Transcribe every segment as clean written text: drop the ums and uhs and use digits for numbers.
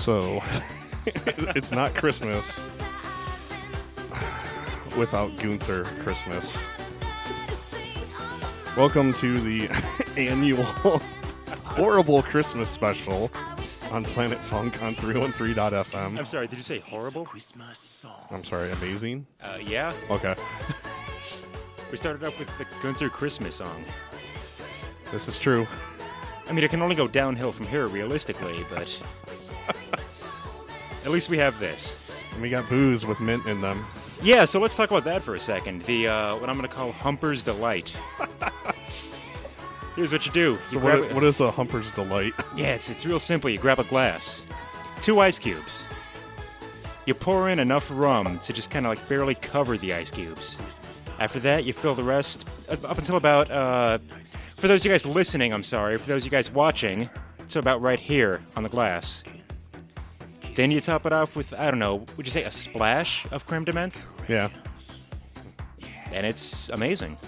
So, it's not Christmas without Gunther Christmas. Welcome to the annual horrible Christmas special on Planet Funk on 313.fm. I'm sorry, did you say horrible? I'm sorry, amazing? Yeah. Okay. We started off with the Gunther Christmas song. This is true. I mean, it can only go downhill from here, realistically, but at least we have this. And we got booze with mint in them. Yeah, so let's talk about that for a second. The what I'm going to call Humper's Delight. Here's what you do. So what is a Humper's Delight? Yeah, it's real simple. You grab a glass, 2 ice cubes. You pour in enough rum to just kind of like barely cover the ice cubes. After that, you fill the rest up until about, for those of you guys listening, I'm sorry. For those of you guys watching, it's about right here on the glass. Then you top it off with, I don't know, would you say a splash of creme de menthe? Yeah. And it's amazing.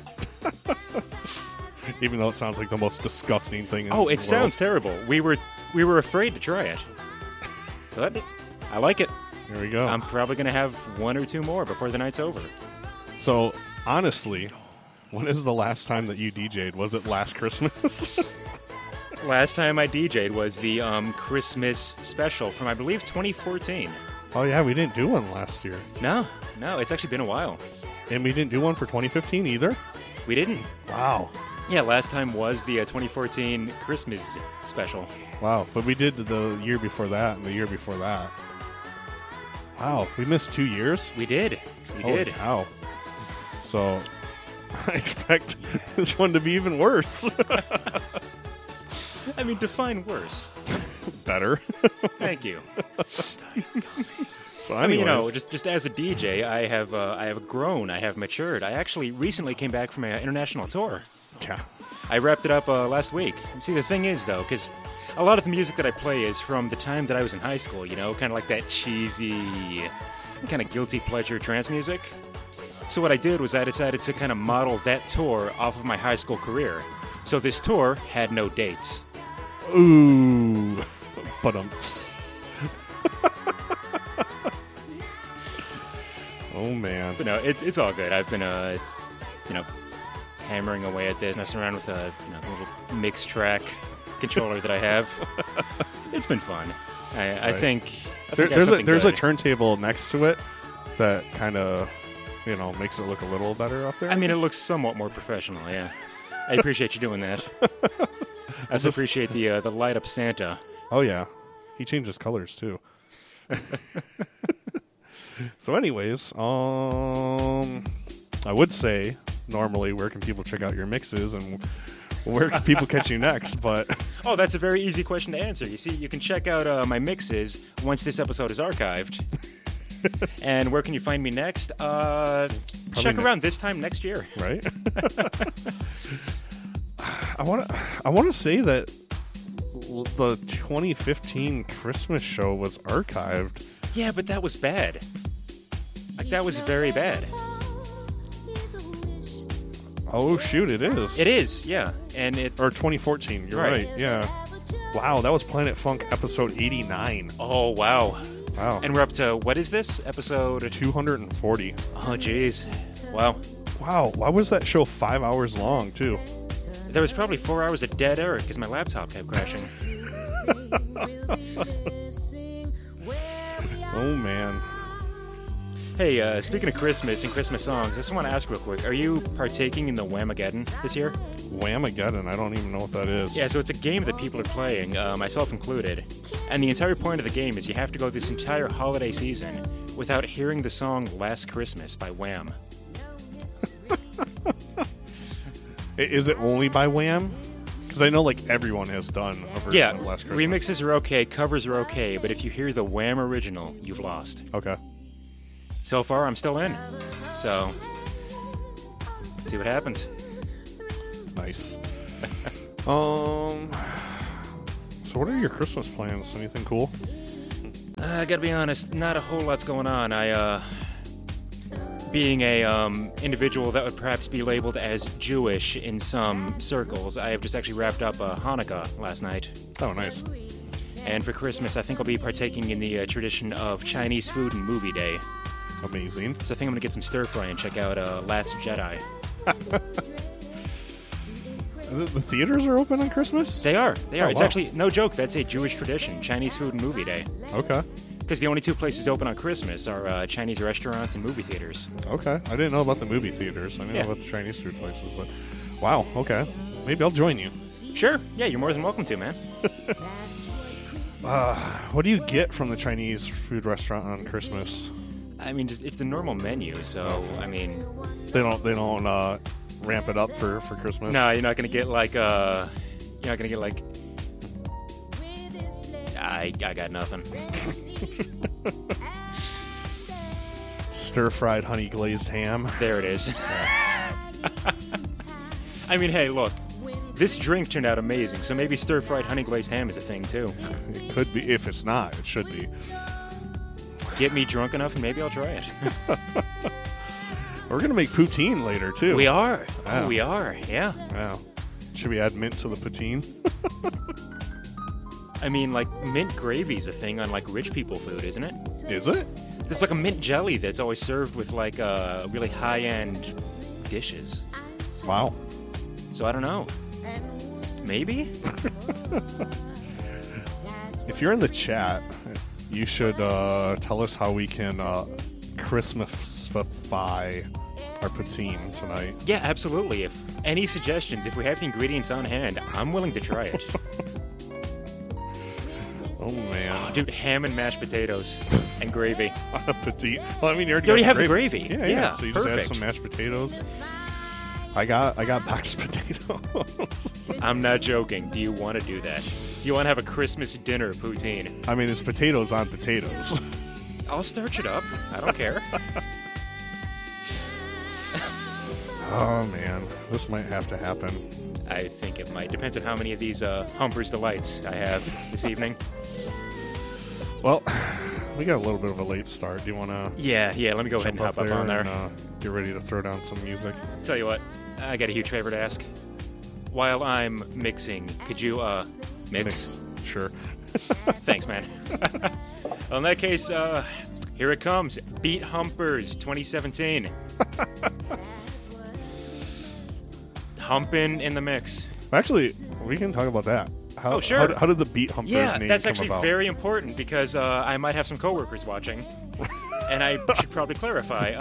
Even though it sounds like the most disgusting thing in the Oh, world. it sounds terrible. We were afraid to try it. But I like it. There we go. I'm probably going to have 1 or 2 more before the night's over. So, honestly, when is the last time that you DJ'd? Was it last Christmas? Last time I DJ'd was the Christmas special from, I believe, 2014. Oh, yeah, we didn't do one last year. No, it's actually been a while. And we didn't do one for 2015 either? We didn't. Wow. Yeah, last time was the 2014 Christmas special. Wow, but we did the year before that and the year before that. Wow, we missed 2 years? We did. Holy cow. So, I expect this one to be even worse. I mean, define worse. Better. Thank you. So, I mean, anyways. just as a DJ, I have grown, I have matured. I actually recently came back from an international tour. Yeah. I wrapped it up last week. See, the thing is, though, because a lot of the music that I play is from the time that I was in high school, you know, kind of like that cheesy, kind of guilty pleasure trance music. So what I did was I decided to kind of model that tour off of my high school career. So this tour had no dates. Ooh. But oh, man. But no, it's all good. I've been, hammering away at this, messing around with a little mix track controller that I have. It's been fun. I think there's a turntable next to it that kind of, makes it look a little better up there. I mean, it looks somewhat more professional, yeah. I appreciate you doing that. I also appreciate the light up Santa. Oh, yeah. He changes colors, too. So anyways, I would say, normally, where can people check out your mixes and where can people catch you next? But oh, that's a very easy question to answer. You see, you can check out my mixes once this episode is archived. And where can you find me next? Check around this time next year. Right? I want to say that the 2015 Christmas show was archived. Yeah, but that was bad. Like, that was very bad. Oh, shoot, it is. It is, yeah. Or 2014, you're right. Yeah. Wow, that was Planet Funk episode 89. Oh, wow. Wow. And we're up to, what is this? Episode 240. Oh, jeez. Wow. Wow, why was that show 5 hours long, too? There was probably 4 hours of dead air because my laptop kept crashing. Oh, man. Hey, speaking of Christmas and Christmas songs, I just want to ask real quick, are you partaking in the Whamageddon this year? Whamageddon? I don't even know what that is. Yeah, so it's a game that people are playing, myself included. And the entire point of the game is you have to go this entire holiday season without hearing the song Last Christmas by Wham. Is it only by Wham? Because I know, everyone has done a version of Last Christmas. Remixes are okay, covers are okay, but if you hear the Wham original, you've lost. Okay. So far, I'm still in. So, let's see what happens. Nice. So what are your Christmas plans? Anything cool? I gotta be honest, not a whole lot's going on. Being a individual that would perhaps be labeled as Jewish in some circles, I have just actually wrapped up Hanukkah last night. Oh, nice. And for Christmas, I think I'll be partaking in the tradition of Chinese food and movie day. Amazing. So I think I'm going to get some stir fry and check out Last Jedi. The theaters are open on Christmas? They are. Oh, It's wow. actually, no joke, that's a Jewish tradition, Chinese food and movie day. Okay. Because the only two places open on Christmas are Chinese restaurants and movie theaters. Okay. I didn't know about the movie theaters. I didn't Yeah. know about the Chinese food places, but wow. Okay. Maybe I'll join you. Sure. Yeah, you're more than welcome to, man. What do you get from the Chinese food restaurant on Christmas? I mean, it's the normal menu, so, I mean... They don't ramp it up for Christmas? No, you're not going to get like, I got nothing. Stir-fried honey glazed ham. There it is. I mean, hey, look. This drink turned out amazing, so maybe stir-fried honey glazed ham is a thing, too. It could be. If it's not, it should be. Get me drunk enough and maybe I'll try it. We're going to make poutine later, too. We are. Wow. Oh, we are, yeah. Wow. Should we add mint to the poutine? I mean, like, mint gravy's a thing on, like, rich people food, isn't it? Is it? There's, like, a mint jelly that's always served with, like, really high-end dishes. Wow. So I don't know. Maybe? If you're in the chat, you should tell us how we can Christmasify our poutine tonight. Yeah, absolutely. If any suggestions, if we have the ingredients on hand, I'm willing to try it. Oh, man. Oh, dude, ham and mashed potatoes and gravy. Poutine. Well, I mean, you already, You already got have the gravy. Yeah. Yeah, So you just add perfect. some mashed potatoes. I got boxed potatoes. I'm not joking. Do you want to do that? Do you want to have a Christmas dinner poutine? I mean, it's potatoes on potatoes. I'll starch it up. I don't care. Oh, man. This might have to happen. I think it might. Depends on how many of these Humper's Delights I have this evening. Well, we got a little bit of a late start. Do you want to Yeah, let me go ahead and hop up on there. and get ready to throw down some music? Tell you what, I got a huge favor to ask. While I'm mixing, could you mix? Sure. Thanks, man. Well, in that case, here it comes. Beat Humpers 2017. Humpin' in the mix. Actually, we can talk about that. How, Oh, sure. How did the Beat Humpers Yeah, name that's come actually about? very important because I might have some coworkers watching, and I should probably clarify.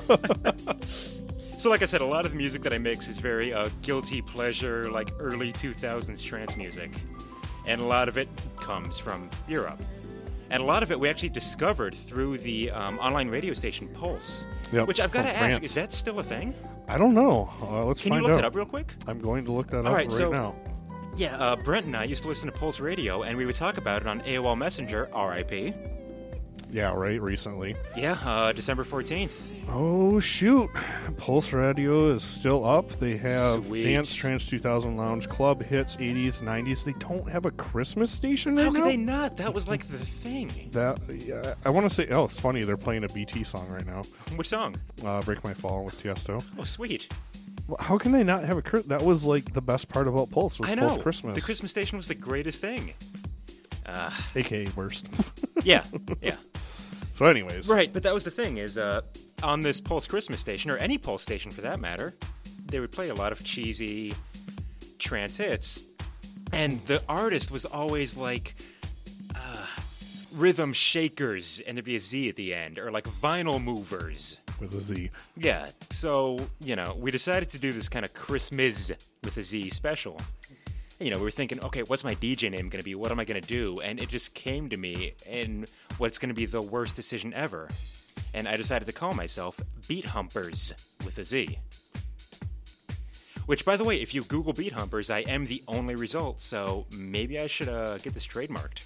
So, like I said, a lot of the music that I mix is very guilty pleasure, like early 2000s trance music, and a lot of it comes from Europe. And a lot of it we actually discovered through the online radio station Pulse, Yep, which I've got from to ask, France. is that still a thing? I don't know. Let's Can find you look out. that up real quick? I'm going to look that All up right, right so- now. Yeah, Brent and I used to listen to Pulse Radio, and we would talk about it on AOL Messenger, RIP. Yeah, right, recently. Yeah, December 14th. Oh, shoot. Pulse Radio is still up. They have Sweet. Dance Trance 2000 Lounge, Club Hits, 80s, 90s. They don't have a Christmas station right How now? could they not? That was like the thing. Yeah, I want to say, oh, it's funny. They're playing a BT song right now. Which song? Break My Fall with Tiesto. Oh, sweet. Well, how can they not have a That was like the best part about Pulse was I know. Pulse Christmas. The Christmas station was the greatest thing. AKA worst. Yeah. So anyways. Right, but that was the thing is on this Pulse Christmas station, or any Pulse station for that matter, they would play a lot of cheesy trance hits. And the artist was always like rhythm shakers, and there'd be a Z at the end, or like vinyl movers. With a Z. Yeah, so, we decided to do this kind of Christmas with a Z special. We were thinking, okay, what's my DJ name going to be? What am I going to do? And it just came to me, and what's going to be the worst decision ever. And I decided to call myself Beat Humpers with a Z. Which, by the way, if you Google Beat Humpers, I am the only result, so maybe I should get this trademarked.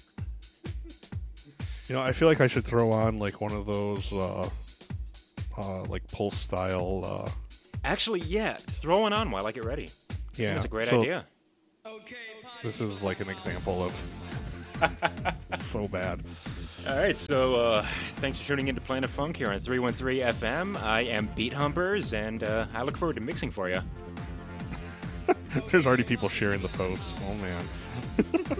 I feel like I should throw on like one of those like Pulse style. Actually, yeah, throw one on while I get ready. Yeah, That's a great so idea. This is like an example of it's so bad. All right, so thanks for tuning in to Planet Funk here on 313 FM. I am Beat Humpers, and I look forward to mixing for you. There's already people sharing the post. Oh man.